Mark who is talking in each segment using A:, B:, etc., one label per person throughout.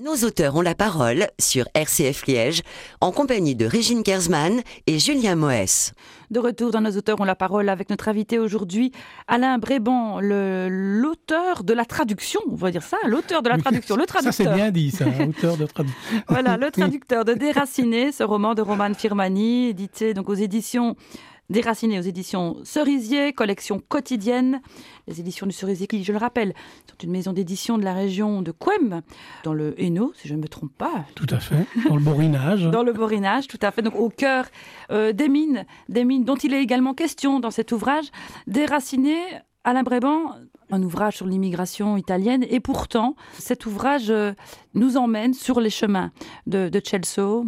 A: Nos auteurs ont la parole sur RCF Liège, en compagnie de Régine Kersman et Julien Moès.
B: De retour dans Nos auteurs ont la parole avec notre invité aujourd'hui, Alain Bréban, l'auteur de la traduction, on va dire ça, l'auteur de la traduction, le traducteur.
C: Ça c'est bien dit, ça, auteur de traduction.
B: Voilà, le traducteur de Déraciné, ce roman de Roman Firmani, édité donc aux éditions Déraciné, aux éditions Cerisier, collection quotidienne. Les éditions du Cerisier, qui, je le rappelle, sont une maison d'édition de la région de Couëmes, dans le Hainaut, si je ne me trompe pas.
C: Tout à fait, dans le Borinage.
B: Dans le Borinage, tout à fait, donc au cœur des mines dont il est également question dans cet ouvrage. Déraciné, Alain Bréban, un ouvrage sur l'immigration italienne, et pourtant, cet ouvrage nous emmène sur les chemins de Celso,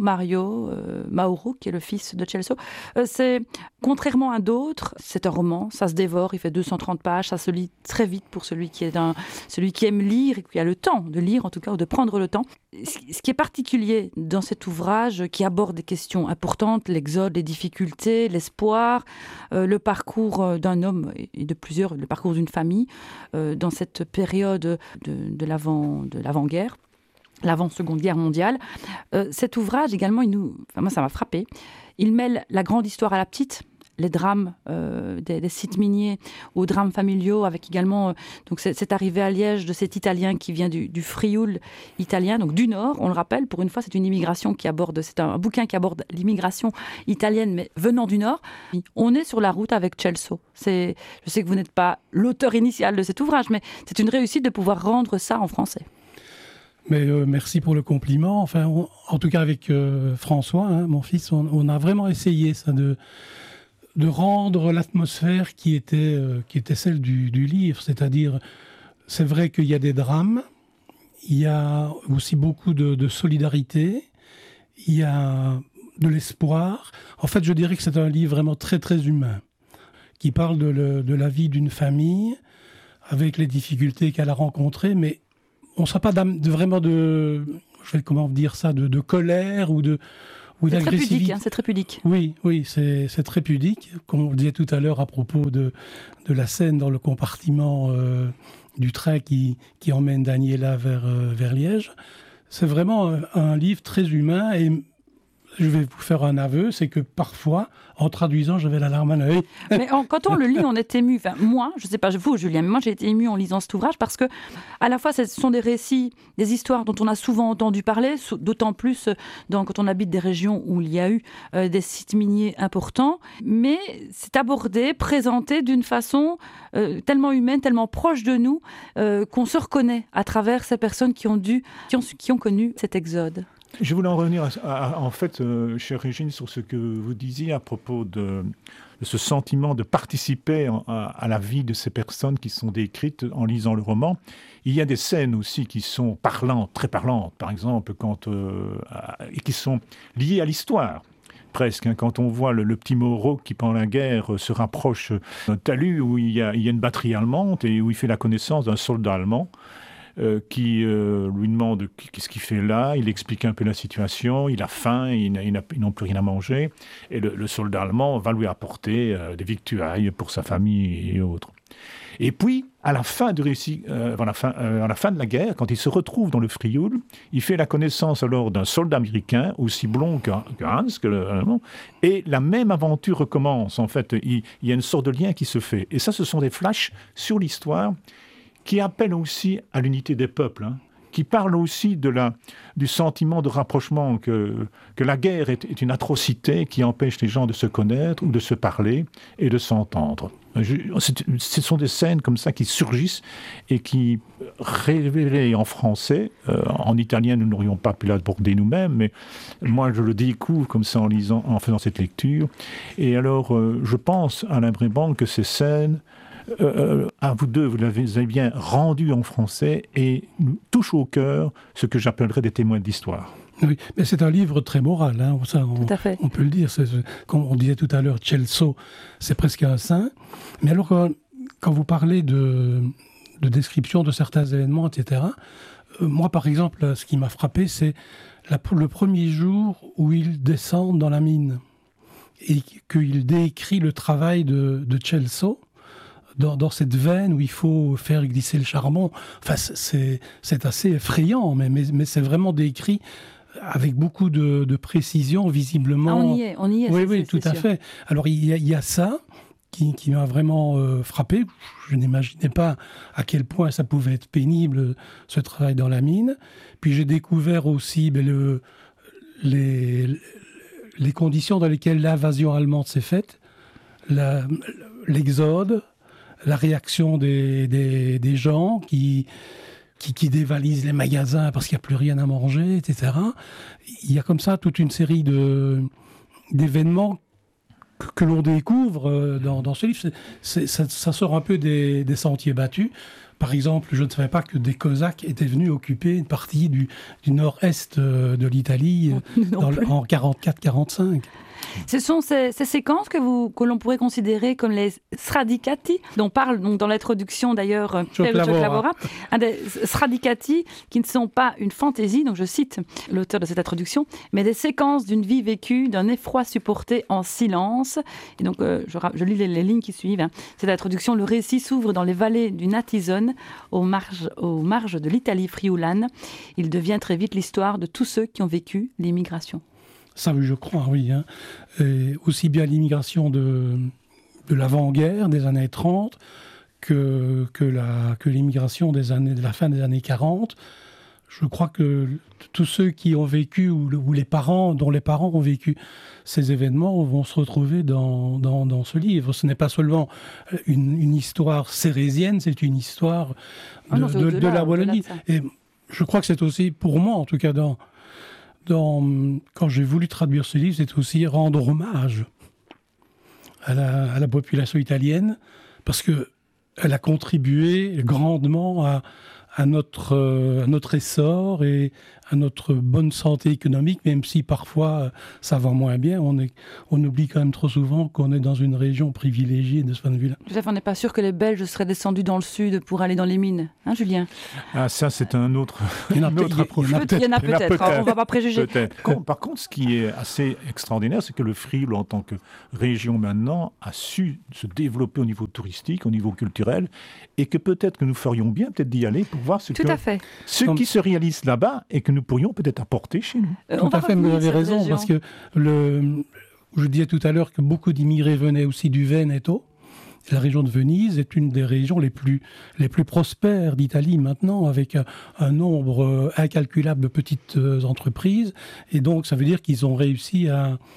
B: Mauro, qui est le fils de Celso. C'est, contrairement à d'autres, c'est un roman, ça se dévore, il fait 230 pages, ça se lit très vite pour celui qui aime lire, et qui a le temps de lire, en tout cas, ou de prendre le temps. Ce qui est particulier dans cet ouvrage, qui aborde des questions importantes, l'exode, les difficultés, l'espoir, le parcours d'un homme et de plusieurs, le parcours d'une famille, dans cette période de l'avant-guerre, l'avant-seconde guerre mondiale. Cet ouvrage également, moi ça m'a frappé, il mêle la grande histoire à la petite, les drames des sites miniers aux drames familiaux, avec également donc cette arrivée à Liège de cet Italien qui vient du Frioul italien, donc du Nord, on le rappelle, pour une fois c'est une immigration c'est un bouquin qui aborde l'immigration italienne mais venant du Nord. On est sur la route avec Celso. Je sais que vous n'êtes pas l'auteur initial de cet ouvrage, mais c'est une réussite de pouvoir rendre ça en français.
C: Mais merci pour le compliment. Enfin, en tout cas avec François, mon fils, on a vraiment essayé ça de rendre l'atmosphère qui était celle du livre. C'est-à-dire, c'est vrai qu'il y a des drames, il y a aussi beaucoup de solidarité, il y a de l'espoir. En fait, je dirais que c'est un livre vraiment très, très humain, qui parle de la vie d'une famille, avec les difficultés qu'elle a rencontrées, mais on ne sent pas vraiment de colère ou d'agressivité.
B: C'est très pudique.
C: Oui, c'est très pudique. Comme on le disait tout à l'heure à propos de la scène dans le compartiment du train qui emmène Daniela vers Liège. C'est vraiment un livre très humain, et je vais vous faire un aveu, c'est que parfois, en traduisant, j'avais la larme à l'œil.
B: Mais quand on le lit, on est ému. Enfin, moi, je ne sais pas vous, Julien, mais moi, j'ai été ému en lisant cet ouvrage parce que, à la fois, ce sont des récits, des histoires dont on a souvent entendu parler, d'autant plus quand on habite des régions où il y a eu des sites miniers importants. Mais c'est abordé, présenté d'une façon tellement humaine, tellement proche de nous, qu'on se reconnaît à travers ces personnes qui ont connu cet exode.
D: Je voulais en revenir, en fait, chère Régine, sur ce que vous disiez à propos de ce sentiment de participer à la vie de ces personnes qui sont décrites en lisant le roman. Il y a des scènes aussi qui sont parlantes, très parlantes, par exemple, et qui sont liées à l'histoire. Presque, quand on voit le petit Mauro qui, pendant la guerre, se rapproche d'un talus où il y a une batterie allemande et où il fait la connaissance d'un soldat allemand. Qui lui demande qu'est-ce qu'il fait là. Il explique un peu la situation, il a faim, ils n'ont plus rien à manger, et le soldat allemand va lui apporter des victuailles pour sa famille et autres. Et puis, à la fin du récit, à la fin de la guerre, quand il se retrouve dans le Frioul, il fait la connaissance alors d'un soldat américain, aussi blond que Hans, et la même aventure recommence. En fait, il y a une sorte de lien qui se fait. Et ça, ce sont des flashs sur l'histoire qui appelle aussi à l'unité des peuples, qui parle aussi du sentiment de rapprochement, que la guerre est une atrocité qui empêche les gens de se connaître ou de se parler et de s'entendre. Ce sont des scènes comme ça qui surgissent et qui, révélées en français, en italien nous n'aurions pas pu l'aborder nous-mêmes, mais moi je le découvre comme ça en faisant cette lecture. Et alors je pense, Alain Bréban, que ces scènes, à vous deux, vous l'avez bien rendu en français et nous touche au cœur ce que j'appellerais des témoins de l'histoire.
C: Oui, mais c'est un livre très moral, ça,
B: tout à fait.
C: On peut le dire. Comme on disait tout à l'heure, Celso, c'est presque un saint. Mais alors, quand vous parlez de description de certains événements, etc., moi, par exemple, ce qui m'a frappé, c'est le premier jour où ils descendent dans la mine et qu'il décrit le travail de Celso dans cette veine où il faut faire glisser le charbon. Enfin, c'est assez effrayant, mais c'est vraiment décrit avec beaucoup de précision, visiblement.
B: On y est.
C: Oui, tout à fait. Alors, il y a ça qui m'a vraiment frappé. Je n'imaginais pas à quel point ça pouvait être pénible, ce travail dans la mine. Puis j'ai découvert aussi les conditions dans lesquelles l'invasion allemande s'est faite, l'exode, la réaction des gens qui dévalisent les magasins parce qu'il n'y a plus rien à manger, etc. Il y a comme ça toute une série d'événements que l'on découvre dans ce livre. Ça sort un peu des sentiers battus. Par exemple, je ne savais pas que des Cosaques étaient venus occuper une partie du nord-est de l'Italie en 44-45.
B: Ce sont ces séquences que l'on pourrait considérer comme les sradicati, dont parle donc dans l'introduction d'ailleurs Ciocclavora, des sradicati qui ne sont pas une fantaisie, donc je cite l'auteur de cette introduction, mais des séquences d'une vie vécue, d'un effroi supporté en silence. Et donc je lis les lignes qui suivent. Cette introduction, le récit s'ouvre dans les vallées du Natisone, aux marges de l'Italie friulane. Il devient très vite l'histoire de tous ceux qui ont vécu l'immigration.
C: Ça, je crois, oui. Et aussi bien l'immigration de l'avant-guerre, des années 30, que l'immigration de la fin des années 40. Je crois que tous ceux qui ont vécu, ou dont les parents ont vécu ces événements, vont se retrouver dans ce livre. Ce n'est pas seulement une histoire cérésienne, c'est une histoire de la Wallonie. Et je crois que c'est aussi, pour moi en tout cas, quand j'ai voulu traduire ce livre, c'est aussi rendre hommage à la population italienne, parce qu'elle a contribué grandement à notre essor et à notre bonne santé économique, même si parfois ça va moins bien. On oublie quand même trop souvent qu'on est dans une région privilégiée de ce point de vue-là.
B: Tout à fait, on n'est pas sûr que les Belges seraient descendus dans le sud pour aller dans les mines, hein, Julien?
D: Ah, ça, c'est un autre approche.
B: Il y en a peut-être, on ne va pas préjuger.
D: Par contre, ce qui est assez extraordinaire, c'est que le Friul, en tant que région maintenant, a su se développer au niveau touristique, au niveau culturel, et que peut-être que nous ferions bien d'y aller pour voir ce qui se réalise là-bas et que nous pourrions peut-être apporter chez nous.
C: Tout à fait, vous avez raison, région. Parce que je disais tout à l'heure que beaucoup d'immigrés venaient aussi du Veneto. La région de Venise est une des régions les plus prospères d'Italie maintenant, avec un nombre incalculable de petites entreprises. Et donc, ça veut dire qu'ils ont réussi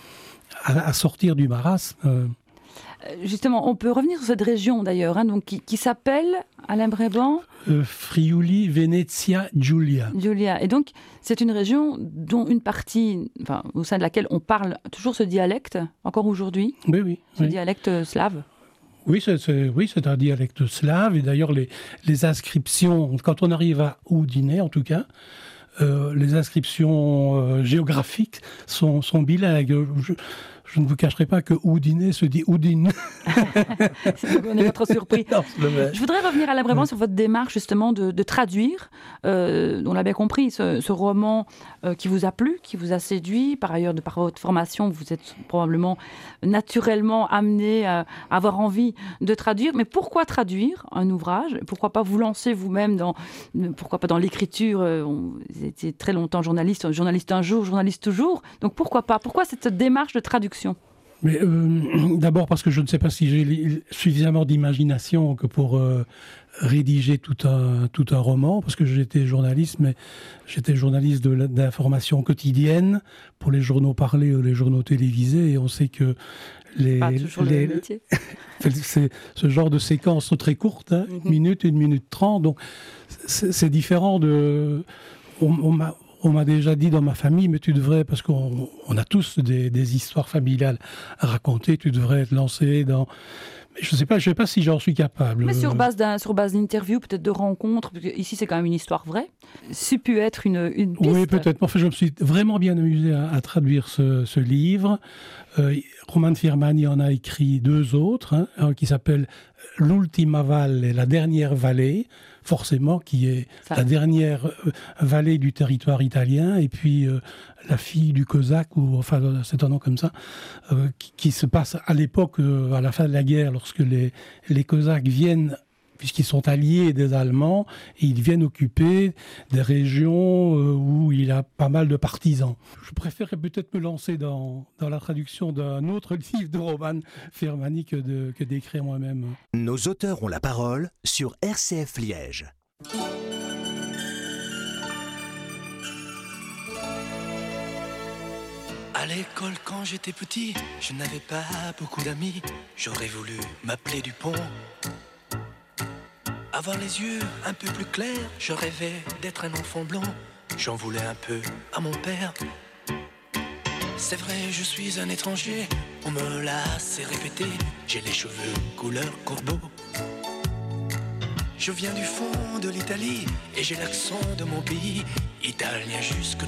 C: à sortir du marasme.
B: Justement, on peut revenir sur cette région d'ailleurs, donc qui s'appelle, Alain Bréban,
C: Friuli Venezia Giulia.
B: Et donc, c'est une région dont une partie, au sein de laquelle on parle toujours ce dialecte, encore aujourd'hui.
C: Oui.
B: Dialecte slave.
C: Oui, c'est un dialecte slave. Et d'ailleurs, les inscriptions, quand on arrive à Udine, en tout cas, les inscriptions géographiques sont bilingues. Je ne vous cacherai pas que Udine se dit Udine.
B: On n'est pas trop surpris. Non, je voudrais revenir à Alain sur votre démarche justement de traduire, on l'a bien compris, ce roman qui vous a plu, qui vous a séduit. Par ailleurs, par votre formation, vous êtes probablement naturellement amené à avoir envie de traduire. Mais pourquoi traduire un ouvrage? Pourquoi pas vous lancer vous-même dans l'écriture? Vous étiez très longtemps journaliste un jour, journaliste toujours. Donc pourquoi pas? Pourquoi cette démarche de traduction?
C: Mais d'abord parce que je ne sais pas si j'ai suffisamment d'imagination que pour rédiger tout un roman, parce que j'étais journaliste, mais j'étais journaliste d'information quotidienne pour les journaux parlés ou les journaux télévisés, et on sait que ce genre de séquences sont très courtes, 1 minute, 1 minute 30, donc c'est différent de... On m'a déjà dit dans ma famille, mais tu devrais, parce qu'on a tous des histoires familiales à raconter, tu devrais te lancer dans... Mais je ne sais pas si j'en suis capable.
B: Mais sur base d'interviews, peut-être de rencontres, parce que ici c'est quand même une histoire vraie, c'est pu être une piste.
C: Oui, peut-être. Enfin, je me suis vraiment bien amusé à traduire ce livre. Roman Firmani en a écrit 2 autres, un qui s'appelle L'Ultima Valle, la dernière vallée, forcément, qui est
B: Ça.
C: la dernière vallée du territoire italien, et puis la fille du Cosaque, ou enfin c'est un nom comme ça, qui se passe à l'époque, à la fin de la guerre, lorsque les Cosaques viennent, puisqu'ils sont alliés des Allemands, et ils viennent occuper des régions où il y a pas mal de partisans. Je préférerais peut-être me lancer dans la traduction d'un autre livre de Roman Firmani que d'écrire moi-même.
E: Nos auteurs ont la parole sur RCF Liège.
F: À l'école, quand j'étais petit, je n'avais pas beaucoup d'amis. J'aurais voulu m'appeler Dupont. Avoir les yeux un peu plus clairs, je rêvais d'être un enfant blond. J'en voulais un peu à mon père. C'est vrai, je suis un étranger, on me l'a assez répété. J'ai les cheveux couleur corbeau. Je viens du fond de l'Italie et j'ai l'accent de mon pays. Italien jusque